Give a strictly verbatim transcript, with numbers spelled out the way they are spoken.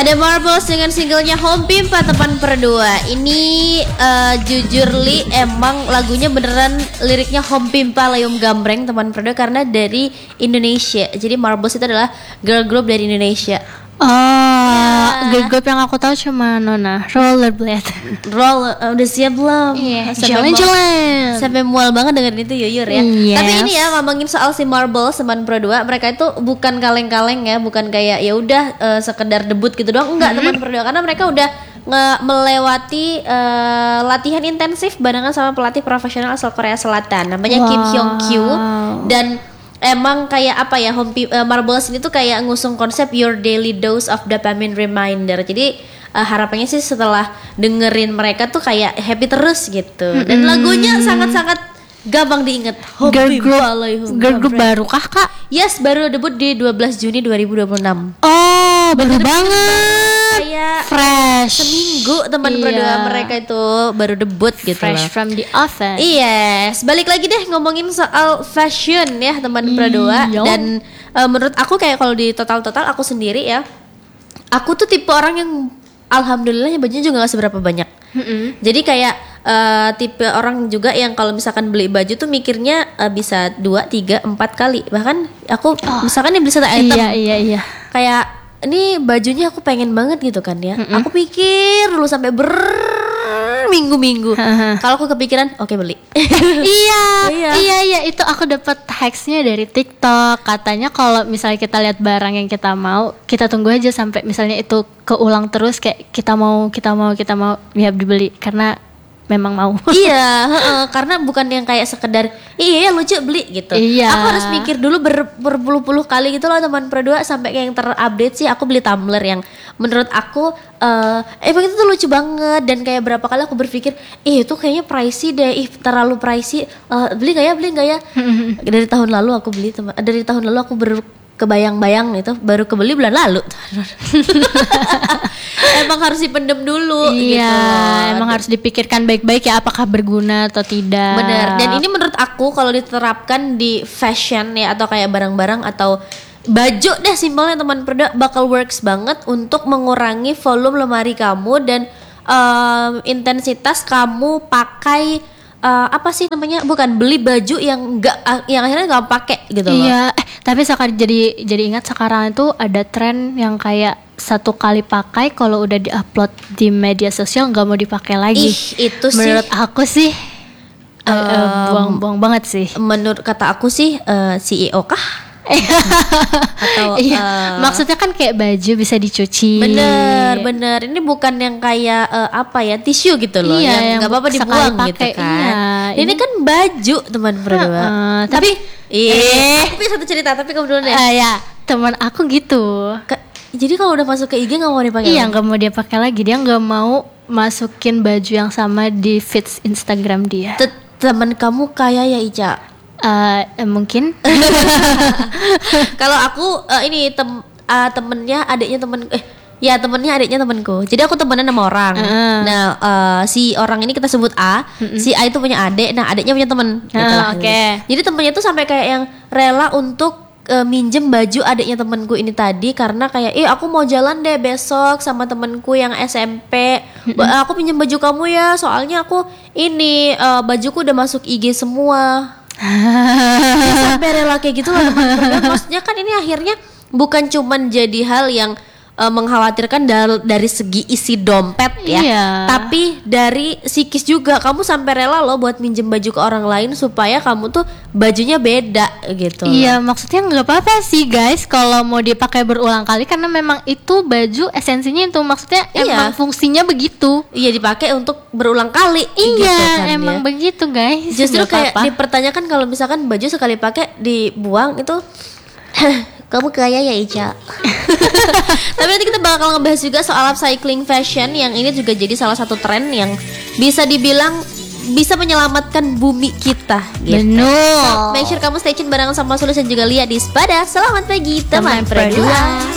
Ada Marbles dengan singlenya Home Pimpa teman berdua. Ini uh, jujur li emang lagunya beneran liriknya Home Pimpa Layum Gambreng teman berdua karena dari Indonesia. Jadi Marbles itu adalah girl group dari Indonesia. Oh, yeah. Girl group yang aku tahu cuma Nona Rollerblade. Roll uh, udah siap belum? Iya. Jalan-jalan. Sampai mual banget dengerin itu Yuyur ya. Yes. Tapi ini ya ngomongin soal si Marbles teman berdua, mereka itu bukan kaleng-kaleng ya, bukan kayak ya udah uh, sekedar debut gitu doang, enggak mm-hmm. teman berdua, karena mereka udah nge- melewati uh, latihan intensif barengan sama pelatih profesional asal Korea Selatan namanya wow. Kim Hyung Kyu. Dan emang kayak apa ya, Home uh, Marbles ini tuh kayak ngusung konsep your daily dose of dopamine reminder. Jadi uh, harapannya sih setelah dengerin mereka tuh kayak happy terus gitu. Dan mm-hmm. lagunya sangat-sangat gampang diingat. Girl group, girl group baru kah kak? Yes, baru debut di dua belas Juni dua ribu dua puluh enam. Oh, baru banget. Kayak fresh. Seminggu teman iya. berdua mereka itu baru debut gitu fresh loh. From the oven. Yes, balik lagi deh ngomongin soal fashion ya teman berdua. Dan uh, menurut aku kayak kalau di total-total aku sendiri ya, aku tuh tipe orang yang alhamdulillahnya bajunya juga gak seberapa banyak. Mm-hmm. Jadi kayak uh, tipe orang juga yang kalau misalkan beli baju tuh mikirnya uh, bisa dua, tiga, empat kali. Bahkan aku oh, misalkan nih beli satu item. Iya iya iya. Kayak ini bajunya aku pengen banget gitu kan ya. Mm-hmm. Aku pikir dulu sampai berminggu-minggu. Kalau aku kepikiran, oke okay, beli. iya, iya, iya, iya. Itu aku dapat hacksnya dari TikTok. Katanya kalau misalnya kita lihat barang yang kita mau, kita tunggu aja sampai misalnya itu keulang terus kayak kita mau, kita mau, kita mau, ya dibeli karena memang mau. Iya, he-he, karena bukan yang kayak sekedar iya lucu beli gitu. Iya. Aku harus mikir dulu ber, berpuluh-puluh kali gitu loh teman berdua sampai kayak yang terupdate sih aku beli tumbler yang menurut aku uh, emang itu tuh lucu banget. Dan kayak berapa kali aku berpikir ih itu kayaknya pricey deh, ih terlalu pricey, uh, beli gak ya beli gak ya. Dari tahun lalu aku beli teman, dari tahun lalu aku ber kebayang-bayang itu baru kebeli bulan lalu. Emang harus dipendem dulu. Iya, gitu. Emang harus dipikirkan baik-baik ya apakah berguna atau tidak. Bener. Dan ini menurut aku kalau diterapkan di fashion ya atau kayak barang-barang atau baju deh simpelnya teman berdua bakal works banget untuk mengurangi volume lemari kamu dan um, intensitas kamu pakai Uh, apa sih namanya, bukan beli baju yang enggak uh, yang akhirnya enggak pakai gitu loh. Iya, eh tapi sekarang jadi jadi ingat sekarang itu ada tren yang kayak satu kali pakai kalau udah diupload di media sosial nggak mau dipakai lagi. Ih, itu sih menurut aku sih um, uh, buang-buang banget sih. Menurut kata aku sih uh, C E O kah? Atau iya, uh, maksudnya kan kayak baju bisa dicuci. Bener bener ini bukan yang kayak uh, apa ya tisu gitu loh, iya, yang nggak apa-apa dibuang pake, gitu kan. Iya, ini, ini kan baju teman berdua. Uh, uh, tapi eh tapi satu cerita tapi kamu dulu deh. Uh, ya teman aku gitu. Ke, jadi kalau udah masuk ke I G nggak mau dipakai? Iya nggak mau dia pakai lagi, dia nggak mau masukin baju yang sama di feeds Instagram dia. Teman kamu kaya ya Ica? Uh, eh, mungkin. Kalau aku uh, ini tem uh, temennya adiknya temen eh ya temennya adiknya temenku. Jadi aku temenan sama orang. Uh-uh. Nah uh, si orang ini kita sebut A. Uh-uh. Si A itu punya adik. Nah adiknya punya temen. Uh, gitu Oke. Okay. Jadi temennya tuh sampai kayak yang rela untuk uh, minjem baju adiknya temenku ini tadi karena kayak eh aku mau jalan deh besok sama temenku yang S M P. Uh-uh. Aku pinjem baju kamu ya. Soalnya aku ini uh, bajuku udah masuk I G semua. Ya, sampai rela kayak gitu lah teman-teman. Maksudnya kan ini akhirnya bukan cuman jadi hal yang uh, mengkhawatirkan dari, dari segi isi dompet ya, iya. tapi dari psikis juga. Kamu sampai rela loh buat minjem baju ke orang lain supaya kamu tuh bajunya beda gitu. Iya, maksudnya nggak apa-apa sih guys kalau mau dipakai berulang kali karena memang itu baju esensinya itu, maksudnya iya. emang fungsinya begitu. Iya, dipakai untuk berulang kali. Iya, gitu kan, emang ya. Begitu guys. Justru gak kayak apa-apa. Dipertanyakan kalau misalkan baju sekali pakai dibuang itu kamu kaya ya Ica. Tapi nanti kita bakal ngebahas juga soal upcycling fashion yang ini juga jadi salah satu tren yang bisa dibilang bisa menyelamatkan bumi kita gitu. Benar. So, make sure kamu stay tune barengan sama Sulis dan juga Lia di Spada. Selamat pagi teman berdua.